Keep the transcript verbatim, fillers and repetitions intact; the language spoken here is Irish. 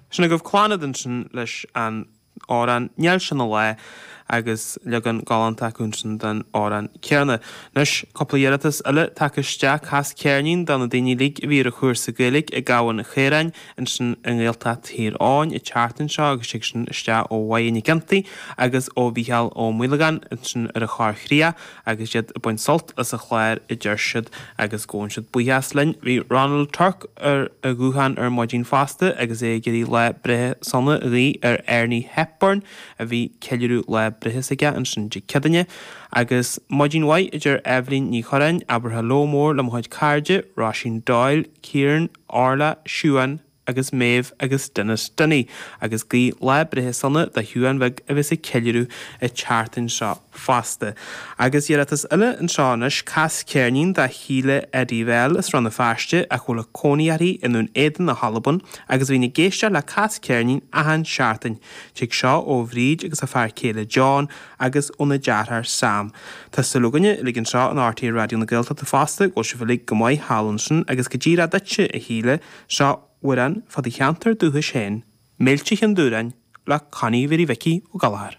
Sinna go bhclánadan sin leis an áran neall sin le agus legan galanta cúnsin den áran cearna. Nus coplaíaratas ile takeiste cas cearnín dan na daoine lig bhí a chuir sa gaelig i gáhan na chérain in sin an ggéalta tíráin i teartan seo agus sig sin iste ó bhaine gantaí agus ó bhíheal ó muilegan in sin ar a chár chria agus iad a buin solt as a chléir i ddeirsiad agus góin siad buíheas linn. Bhí Ronald Turk ar a gúchan ar maidín fásta agus é gurí le brethe sanna rí ar Ernie Hepburn a bhí ceiliúrú le brethis aige an sin de cedanne agus maidín White idir Evelyn ní chorain Abertha Lomór le mhaid Carde, Ráisín Doyle, Kieran, Orla, Siúan agus Maeve agus Dennis Dunny agus gí le brethe sanna de Huan bheith a bheits a ceiliúrú i teartan seo fásta. Agus iarratas ile an seánis cas cearnín de híle edíhil is ran na feiste a chula cóníarí inún éan na Halban agus bhí na géiste le cas cearnín a han seartain teag seo ó bhríd agus a fear céile John agus óna dearthar Sam. Tá sulúganne ligann seo an R T Radio na Gaelta tá fásta go se bhfuil go maiid Hallansin agus go ddíra dute a híle seo Waran fad i cheantar dútha sin, méiltich an dúrain le caní verí veci ó galár.